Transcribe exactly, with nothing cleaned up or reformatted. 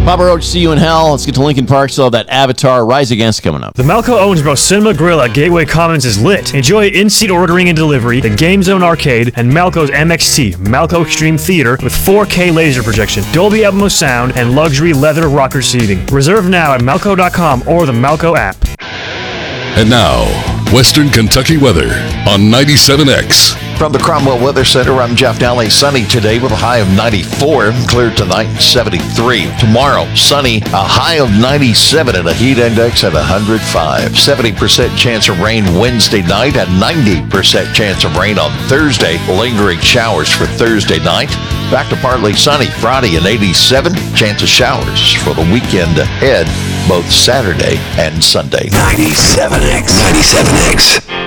Papa Roach, see you in hell. Let's get to Lincoln Park. Still have that Avatar Rise Against coming up. The Malco Owensboro Cinema Grill at Gateway Commons is lit. Enjoy in-seat ordering and delivery, the Game Zone Arcade, and Malco's M X T, Malco Extreme Theater, with four K laser projection, Dolby Atmos sound, and luxury leather rocker seating. Reserve now at malco dot com or the Malco app. And now, Western Kentucky weather on ninety-seven X. From the Cromwell Weather Center, I'm Jeff Daly. Sunny today with a high of ninety-four. Clear tonight, seventy-three. Tomorrow, sunny, a high of ninety-seven and a heat index at one hundred five. seventy percent chance of rain Wednesday night and ninety percent chance of rain on Thursday. Lingering showers for Thursday night. Back to partly sunny Friday and eighty-seven. Chance of showers for the weekend ahead, both Saturday and Sunday. ninety-seven X. ninety-seven X.